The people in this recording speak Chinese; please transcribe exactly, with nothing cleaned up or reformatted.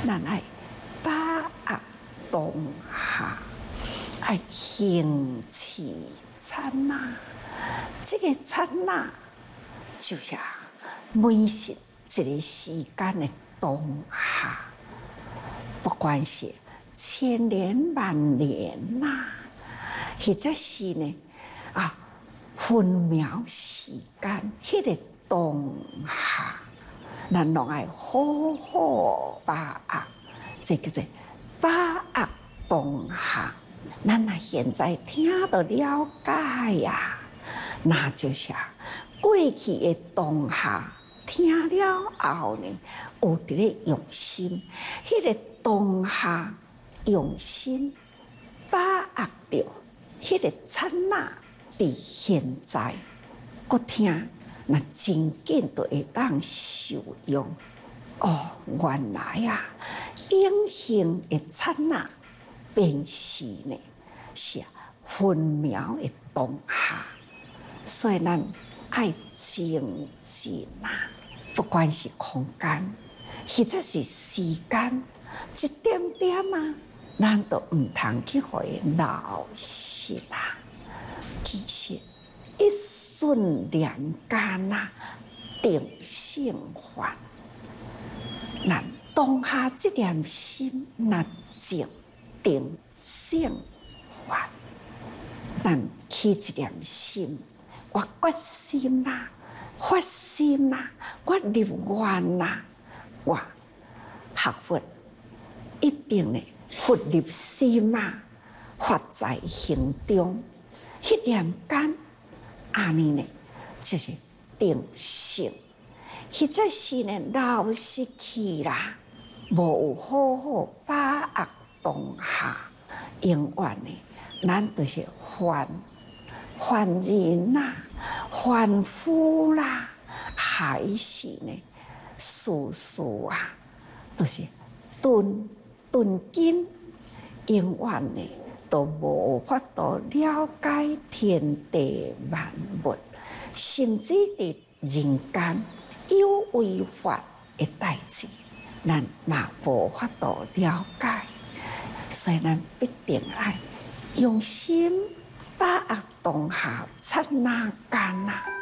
咱爱把握当下，爱兴起刹那。这个刹那就是每一个时间的当下，不管是千年万年呐、啊，或者是呢啊分秒时间，迄、那个当下，咱拢爱好好把握。这个叫做把握当下。咱啊现在听到了解呀、啊，那就是过去的当下。听了后呢，有伫咧用心，迄、那个当下用心把握着，迄个刹那伫现在，搁听，那真紧就会当受用。哦，原来啊，永恒的刹那，便是呢是分秒的当下，所以咱爱静静啊。不管是空间，或者是时间，一点点啊，咱都唔通去互伊流失啊。其实一瞬两间啊，定胜幻。咱当下这念心，若静定胜幻。咱起一念心，我决心啦、啊。发心呐、啊，我立愿呐、啊，我学佛一定呢，佛立心啊，发在行中。迄念间，安尼呢，就是定性。或者是呢，流失去啦，无有好好把握当下，永远呢，咱就是凡凡人呐、啊。凡夫啦，还是呢，事事啊，都、就是顿顿紧，永远呢都无法度了解天地万物，甚至伫人间有违法的代志，咱嘛无法度了解，所以咱必定爱用心把握当下刹那间啊。